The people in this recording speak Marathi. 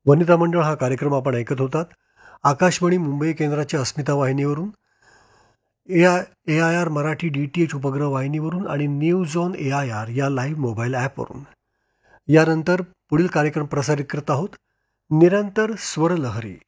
वनिता मंडळ हा कार्यक्रम आपण ऐकत होतात. आकाशवाणी मुंबई केंद्राच्या अस्मिता वाहिनीवरून, AIR मराठी DTH उपग्रह वाहिनीवरून आणि न्यूज ऑन AIR या लाईव्ह मोबाईल ॲपवरून. यानंतर पुढील कार्यक्रम प्रसारित करत आहोत, निरंतर स्वरलहरी.